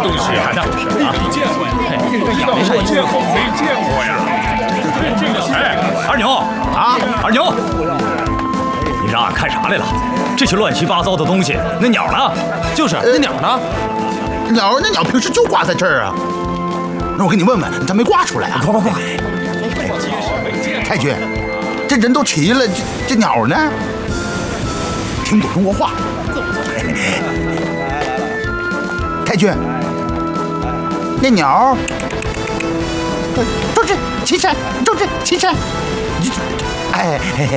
东西啊？ 没见过呀！ 我没见过呀！ 哎，二牛啊，二牛，你让俺看啥来了？这些乱七八糟的东西，那鸟呢？ 就是那鸟呢？ 那鸟平时就挂在这儿啊。那我给你问问，它没挂出来啊？ 快！ 太君，这人都齐了，这鸟呢？听不懂中国话。太君，那鸟就是岐山，就是岐山。哎，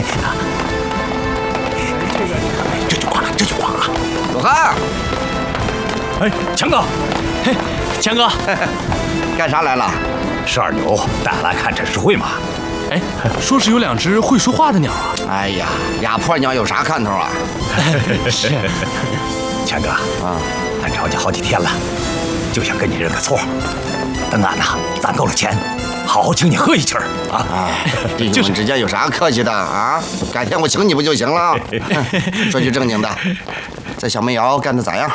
这句话啊， 老汉， 哎，强哥， 嘿，强哥， 干啥来了？ 是二牛带俺来看展示会嘛？ 哎，说是有2只会说话的鸟啊。 哎呀，俩破鸟有啥看头啊？ 是， 强哥啊，俺找你好几天了，就想跟你认个错。等俺呐攒够了钱，好好请你喝一曲啊！ 哎，弟兄们之间有啥客气的啊？改天我请你不就行了？说句正经的，在小煤窑干得咋样？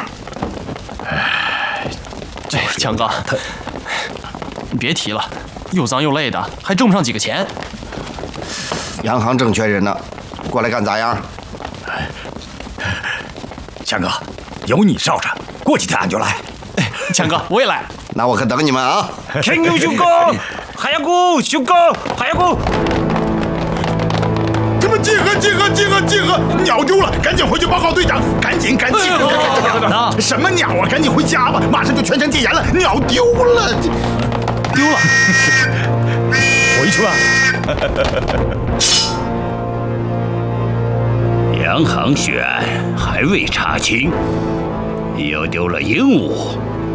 这强哥，你别提了，又脏又累的，还挣不上几个钱。 洋行正缺人呢，过来干咋样？ 强哥，有你罩着，过几天俺就来。 强哥，我也来。 那我可等你们啊！ 天牛兄哥，海洋哥，兄哥，海洋哥。 他们集合！鸟丢了，赶紧回去报告队长！赶紧！什么鸟啊？赶紧回家吧，马上就全城戒严了，鸟丢了！ 回去吧。 洋行血案还未查清，又丢了鹦鹉。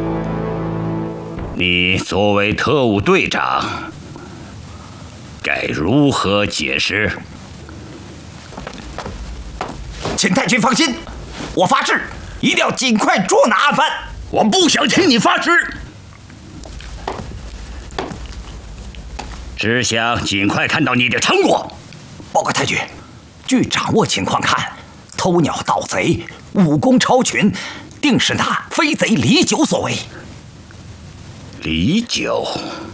你作为特务队长，该如何解释？ 请太君放心，我发誓一定要尽快捉拿案犯。 我不想听你发誓，只想尽快看到你的成果。 报告太君，据掌握情况看，偷鸟盗贼武功超群，定是那飞贼李九所为。 李九，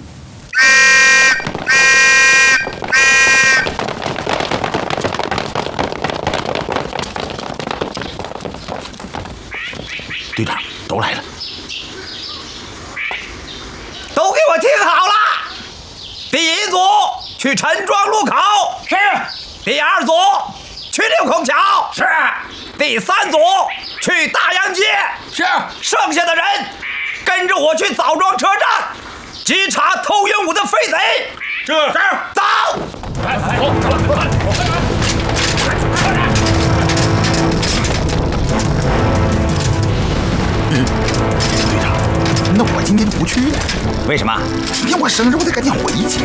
队长，都来了， 都给我听好了！第1组去陈庄路口， 是； 第2组去六孔桥， 是； 第3组去大洋街， 是。 剩下的人跟着我去枣庄车站，稽查偷鹦鹉的飞贼。 是。 走！ 队长，那我今天就不去了。 为什么？ 今天我生日，我得赶紧回去。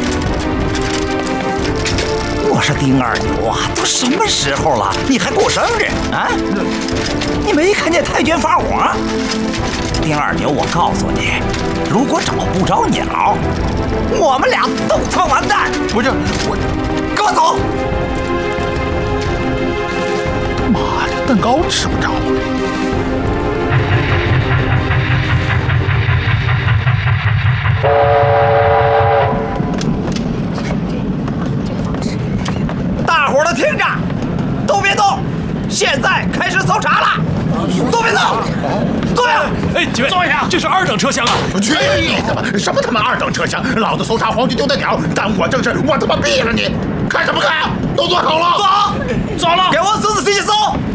我说丁二牛啊，都什么时候了，你还过生日啊？你没看见太君发火？丁二牛，我告诉你，如果找不着鸟，我们俩都他妈完蛋！ 不是我， 给我走！ 妈的，蛋糕吃不着了。 大伙儿都听着，都别动！现在开始搜查了，都别动！坐下！ 哎，几位，坐一下。这是2等车厢啊！ 去你的吧！什么他妈2等车厢？老子搜查皇军丢的鸟，耽误我正事，我他妈毙了你！看什么看啊？都坐好了， 走了，给我仔仔细细搜！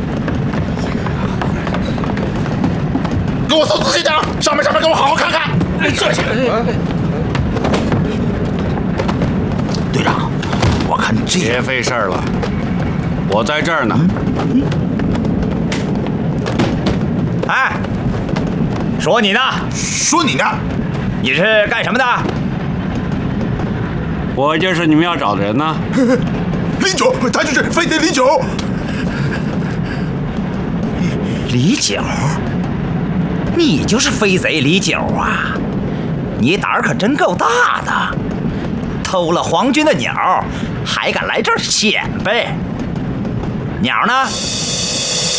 给我搜仔细点，上面给我好好看看。 坐下。 队长，我看这别费事儿了，我在这儿呢。 哎，说你呢？ 说你呢？ 你是干什么的？ 我就是你们要找的人呢。 李九，他就是飞贼李九。 李九，你就是飞贼李九啊！你胆儿可真够大的，偷了皇军的鸟，还敢来这儿显摆？鸟呢？